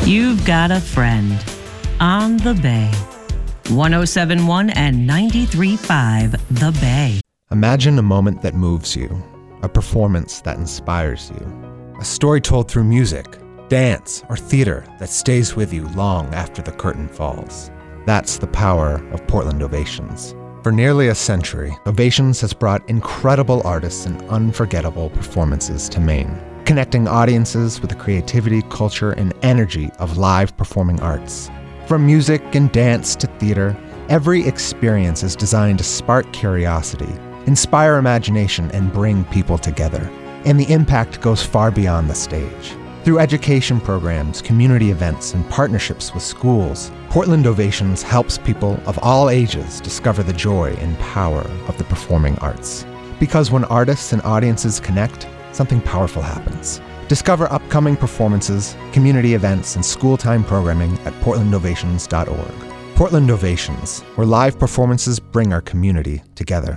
You've got a friend on the Bay. 107.1 and 93.5 The Bay. Imagine a moment that moves you, a performance that inspires you, a story told through music, dance, or theater that stays with you long after the curtain falls. That's the power of Portland Ovations. For nearly a century, Ovations has brought incredible artists and unforgettable performances to Maine, connecting audiences with the creativity, culture, and energy of live performing arts. From music and dance to theater, every experience is designed to spark curiosity, inspire imagination, and bring people together. And the impact goes far beyond the stage. Through education programs, community events, and partnerships with schools, Portland Ovations helps people of all ages discover the joy and power of the performing arts. Because when artists and audiences connect, something powerful happens. Discover upcoming performances, community events, and school-time programming at portlandovations.org. Portland Ovations, where live performances bring our community together.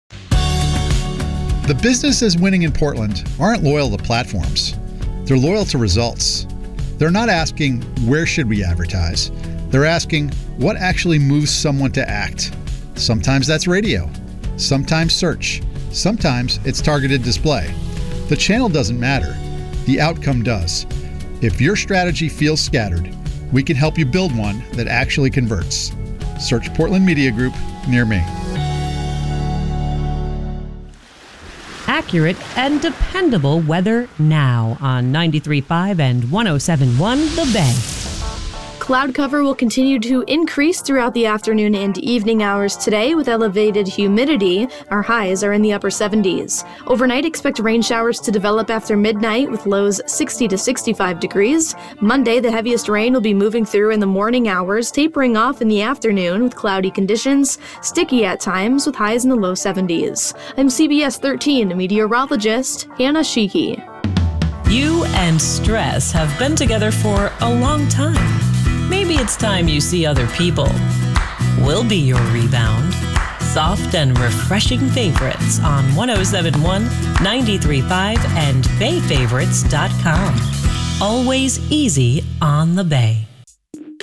The businesses winning in Portland aren't loyal to platforms. They're loyal to results. They're not asking, where should we advertise? They're asking, what actually moves someone to act? Sometimes that's radio. Sometimes search. Sometimes it's targeted display. The channel doesn't matter. The outcome does. If your strategy feels scattered, we can help you build one that actually converts. Search Portland Media Group near me. Accurate and dependable weather now on 93.5 and 107.1 The Bay. Cloud cover will continue to increase throughout the afternoon and evening hours today with elevated humidity. Our highs are in the upper 70s. Overnight, expect rain showers to develop after midnight with lows 60 to 65 degrees. Monday, the heaviest rain will be moving through in the morning hours, tapering off in the afternoon with cloudy conditions, sticky at times with highs in the low 70s. I'm CBS 13 meteorologist Hannah Sheehy. You and stress have been together for a long time. Maybe it's time you see other people. We'll be your rebound. Soft and refreshing favorites on 107.1, 93.5, and BayFavorites.com. Always easy on the Bay.